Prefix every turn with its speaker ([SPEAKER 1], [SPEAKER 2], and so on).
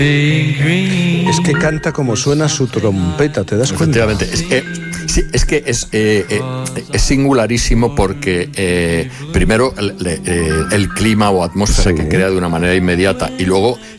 [SPEAKER 1] Es que canta como suena su trompeta, ¿te das cuenta?
[SPEAKER 2] Efectivamente. Es que es singularísimo porque primero el clima o atmósfera que crea de una manera inmediata, y luego